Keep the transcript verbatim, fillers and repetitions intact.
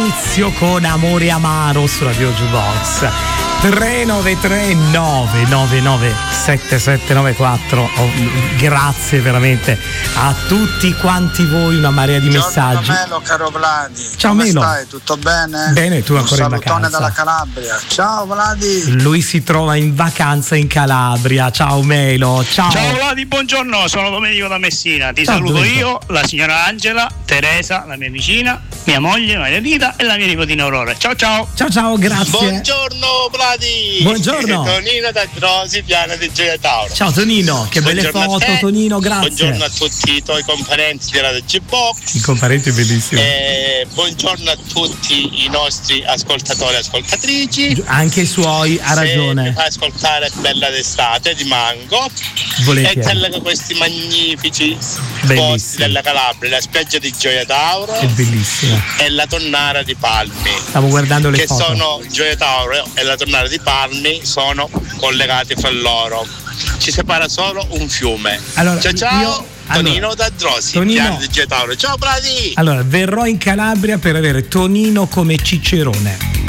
inizio con Amore Amaro su Radio Jukebox. tre nove tre nove nove nove sette sette nove quattro. Oh, grazie veramente a tutti quanti voi, una marea di Buongiorno messaggi. Melo, caro Vladi. Ciao come Melo. stai? Tutto bene? Bene, tu ancora in Un salutone vacanza. dalla Calabria. Ciao Vladi. Lui si trova in vacanza in Calabria. Ciao Melo, ciao. Ciao Vladi, buongiorno, sono Domenico da Messina. Ti Ciao, saluto Domenico. io, la signora Angela, Teresa, la mia vicina, mia moglie Maria Rita e la mia nipotina Aurora. Ciao ciao. Ciao ciao, grazie. Buongiorno Vladi. Buongiorno. Tonino da Drosi, piana di Gioia Tauro. Ciao Tonino, che belle Buongiorno a foto te. Tonino, grazie. Buongiorno a tutti i tuoi componenti della G-Box. Il comparente è bellissimo. E buongiorno a tutti i nostri ascoltatori e ascoltatrici. Anche i suoi, ha Se ragione. mi fai ascoltare Bella d'estate di Mango Volentieri. e quelle- questi magnifici Bellissimo. posti della Calabria, la spiaggia di Gioia Tauro È bellissimo. e la tonnara di Palmi. Stavo guardando le che foto. sono Gioia Tauro e la tonnara di Palmi sono collegati fra loro. Ci separa solo un fiume. Allora, ciao ciao, io- Tonino allora, da Drosi, Tonino- piano di Gioia Tauro. Ciao Bradi! Allora, verrò in Calabria per avere Tonino come cicerone.